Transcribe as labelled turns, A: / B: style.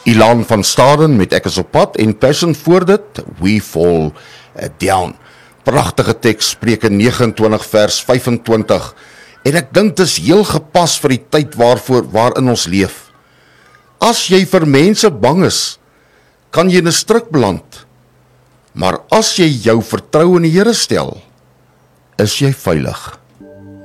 A: Ilan van Staden met Ek is op pad en Passion voor dit, We Fall Down. Pragtige teks, Spreuke 29 vers 25. En ek dink dit is heel gepas vir die tyd waarin ons leef. As jy vir mense bang is, kan jy in 'n struik beland. Maar as jy jou vertroue in die Here stel, is jy veilig.